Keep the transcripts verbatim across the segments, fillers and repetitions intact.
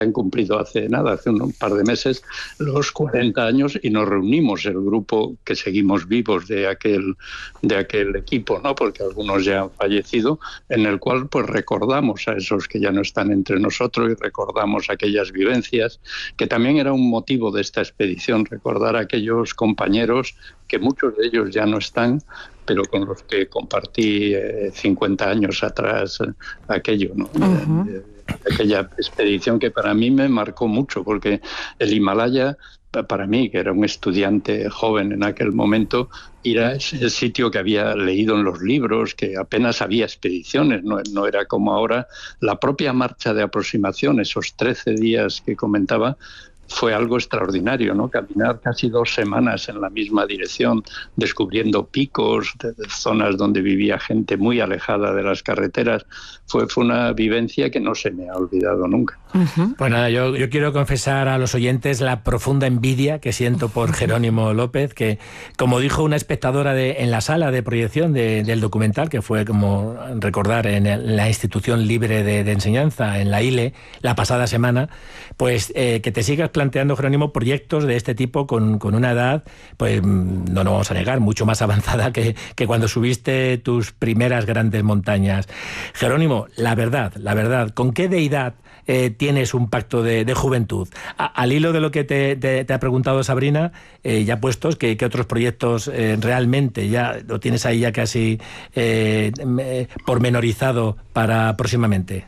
han cumplido hace nada, hace un par de meses, los cuarenta años, y nos reunimos el grupo que seguimos vivos de aquel, de aquel equipo, ¿no? Porque algunos ya han fallecido, en el cual pues recordamos a esos que ya no están entre nosotros y recordamos aquellas vivencias, que también era un motivo de esta expedición, recordar a aquellos compañeros que muchos de ellos ya no están, pero con los que compartí eh, cincuenta años atrás eh, aquello, ¿no? Uh-huh. de, de, aquella expedición que para mí me marcó mucho, porque el Himalaya, para mí, que era un estudiante joven en aquel momento, era el sitio que había leído en los libros, que apenas había expediciones, no, no era como ahora. La propia marcha de aproximación, esos trece días que comentaba, fue algo extraordinario, ¿no? Caminar casi dos semanas en la misma dirección, descubriendo picos, de, de zonas donde vivía gente muy alejada de las carreteras. Fue, fue una vivencia que no se me ha olvidado nunca. Uh-huh. Pues nada, yo, yo quiero confesar a los oyentes la profunda envidia que siento por Jerónimo López, que, como dijo una espectadora de, en la sala de proyección de, del documental, que fue, como recordar, en el, la Institución Libre de, de Enseñanza, en la I L E, la pasada semana, pues eh, que te sigas planteando, Jerónimo, proyectos de este tipo con, con una edad, pues no nos vamos a negar, mucho más avanzada que, que cuando subiste tus primeras grandes montañas. Jerónimo, la verdad, la verdad, ¿con qué deidad eh, tienes un pacto de, de juventud? A, al hilo de lo que te, te, te ha preguntado Sabrina, eh, ya puestos, ¿qué, qué otros proyectos eh, realmente ya lo tienes ahí ya casi eh, pormenorizado para próximamente?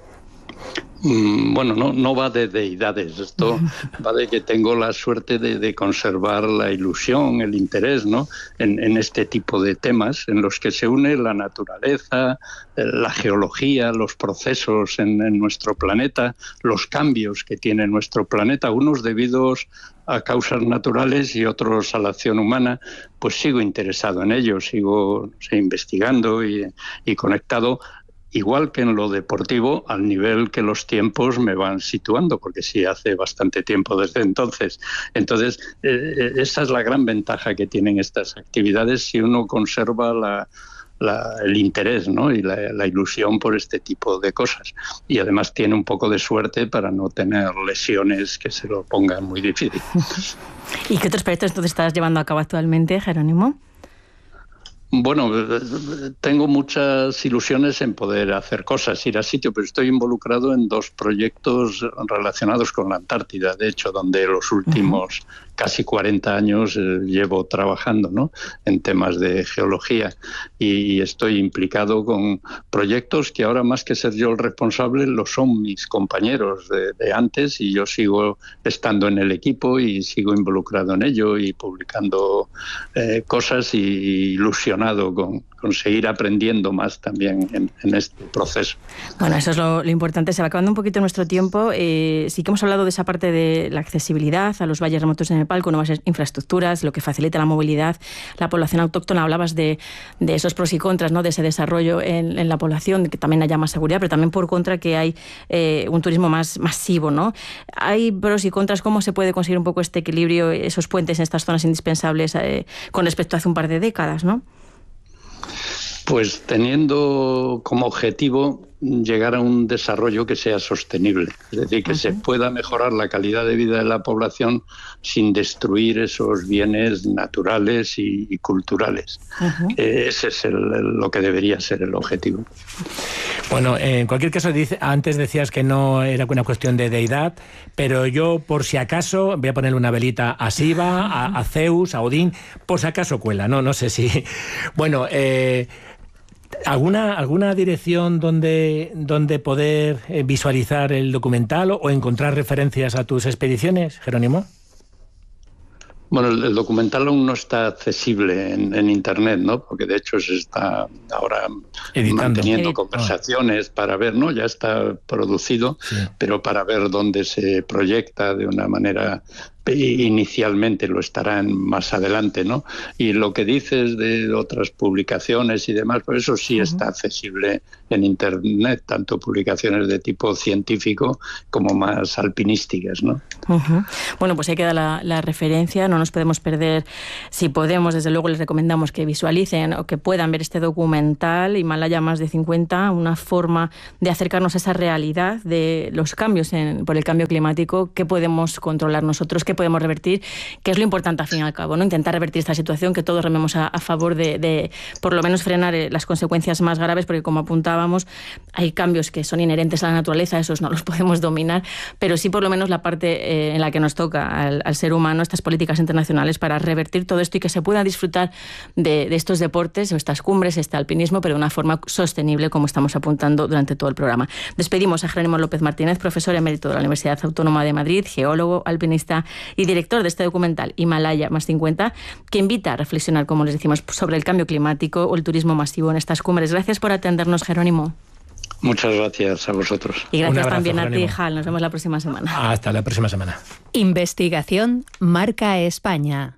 Bueno, no, no va de deidades, esto va de que tengo la suerte de, de conservar la ilusión, el interés, ¿no? en, en este tipo de temas en los que se une la naturaleza, la geología, los procesos en, en nuestro planeta, los cambios que tiene nuestro planeta, unos debidos a causas naturales y otros a la acción humana. Pues sigo interesado en ello, sigo no sé, investigando y, y conectado, igual que en lo deportivo, al nivel que los tiempos me van situando, porque sí hace bastante tiempo desde entonces. Entonces, eh, esa es la gran ventaja que tienen estas actividades si uno conserva la, la, el interés, ¿no? y la, la ilusión por este tipo de cosas. Y además tiene un poco de suerte para no tener lesiones que se lo pongan muy difícil. ¿Y qué otros proyectos entonces estás llevando a cabo actualmente, Jerónimo? Bueno, tengo muchas ilusiones en poder hacer cosas, ir a sitio, pero estoy involucrado en dos proyectos relacionados con la Antártida, de hecho, donde los últimos uh-huh. casi cuarenta años eh, llevo trabajando, ¿no? en temas de geología, y estoy implicado con proyectos que ahora, más que ser yo el responsable, lo son mis compañeros de, de antes, y yo sigo estando en el equipo y sigo involucrado en ello y publicando eh, cosas y ilusionado con, con seguir aprendiendo más también en, en este proceso. Bueno, eso es lo, lo importante. Se va acabando un poquito nuestro tiempo. Eh, sí que hemos hablado de esa parte de la accesibilidad a los valles remotos en Nepal, con nuevas infraestructuras, lo que facilita la movilidad, la población autóctona. Hablabas de, de esos pros y contras, ¿no? de ese desarrollo en, en la población, que también haya más seguridad, pero también por contra que hay eh, un turismo más masivo, ¿no? Hay pros y contras. ¿Cómo se puede conseguir un poco este equilibrio, esos puentes en estas zonas indispensables eh, con respecto a hace un par de décadas, ¿no? Pues teniendo como objetivo llegar a un desarrollo que sea sostenible, es decir, que uh-huh. se pueda mejorar la calidad de vida de la población sin destruir esos bienes naturales y, y culturales. Uh-huh. Eh, ese es el, el, lo que debería ser el objetivo. Bueno, en cualquier caso, dice, antes decías que no era una cuestión de deidad, pero yo, por si acaso, voy a ponerle una velita a Siva, a, a Zeus, a Odín, por si acaso cuela, no, no sé si... Bueno, eh... ¿Alguna, alguna dirección donde, donde poder visualizar el documental o encontrar referencias a tus expediciones, Jerónimo? Bueno, el, el documental aún no está accesible en, en Internet, ¿no? Porque de hecho se está ahora editando, manteniendo Edit- conversaciones oh. para ver, ¿no? Ya está producido, sí. pero para ver dónde se proyecta de una manera inicialmente, lo estarán más adelante, ¿no? Y lo que dices de otras publicaciones y demás, pues eso sí está accesible en Internet, tanto publicaciones de tipo científico como más alpinísticas, ¿no? Uh-huh. Bueno, pues ahí queda la, la referencia, no nos podemos perder. Si podemos, desde luego les recomendamos que visualicen o que puedan ver este documental, Himalaya más de cincuenta, una forma de acercarnos a esa realidad de los cambios en, por el cambio climático, qué podemos controlar nosotros, qué podemos revertir, que es lo importante al fin y al cabo, ¿no? Intentar revertir esta situación, que todos rememos a, a favor de, de, por lo menos, frenar las consecuencias más graves, porque como apuntábamos, hay cambios que son inherentes a la naturaleza, esos no los podemos dominar, pero sí por lo menos la parte eh, en la que nos toca al, al ser humano, estas políticas internacionales para revertir todo esto y que se pueda disfrutar de, de estos deportes o estas cumbres, este alpinismo, pero de una forma sostenible, como estamos apuntando durante todo el programa. Despedimos a Jerónimo López Martínez, profesor emérito de la Universidad Autónoma de Madrid, geólogo, alpinista y director de este documental Himalaya más cincuenta, que invita a reflexionar, como les decimos, sobre el cambio climático o el turismo masivo en estas cumbres. Gracias por atendernos, Jerónimo. Muchas gracias a vosotros. Y gracias abrazo, también Jerónimo. a ti, Hal. Nos vemos la próxima semana. Hasta la próxima semana. Investigación Marca España.